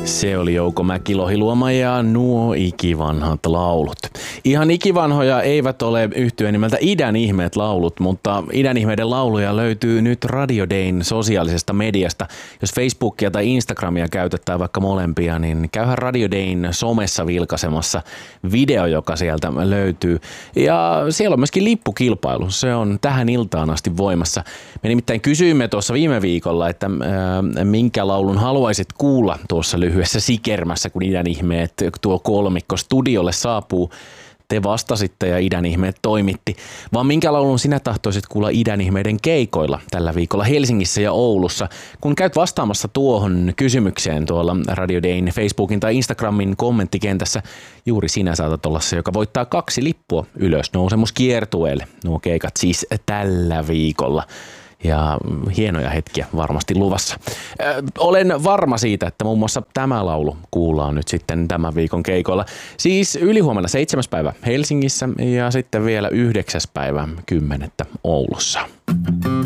Se oli Jouko Mäki-Lohiluoma ja nuo ikivanhat laulut. Ihan ikivanhoja eivät ole yhtyeen nimeltä Idän ihmeet laulut, mutta Idän ihmeiden lauluja löytyy nyt Radio Dayn sosiaalisesta mediasta. Jos Facebookia tai Instagramia käytät tai vaikka molempia, niin käyhän Radio Dayn somessa vilkaisemassa video, joka sieltä löytyy. Ja siellä on myöskin lippukilpailu. Se on tähän iltaan asti voimassa. Me nimittäin kysyimme tuossa viime viikolla, että minkä laulun haluaisit kuulla tuossa lyhyessä sikermässä, kun Idän ihmeet tuo kolmikko studiolle saapuu. Te vastasitte ja Idän ihmeet toimitti. Vaan minkä laulun sinä tahtoisit kuulla Idän ihmeiden keikoilla tällä viikolla Helsingissä ja Oulussa? Kun käyt vastaamassa tuohon kysymykseen tuolla Radio Dayn Facebookin tai Instagramin kommenttikentässä, juuri sinä saatat olla se, joka voittaa 2 lippua ylös nousemuskiertueelle. Nuo keikat siis tällä viikolla. Ja hienoja hetkiä varmasti luvassa. Olen varma siitä, että muun muassa tämä laulu kuullaan nyt sitten tämän viikon keikoilla. Siis ylihuomenna 7. päivä Helsingissä ja sitten vielä 9. päivä 10. Oulussa.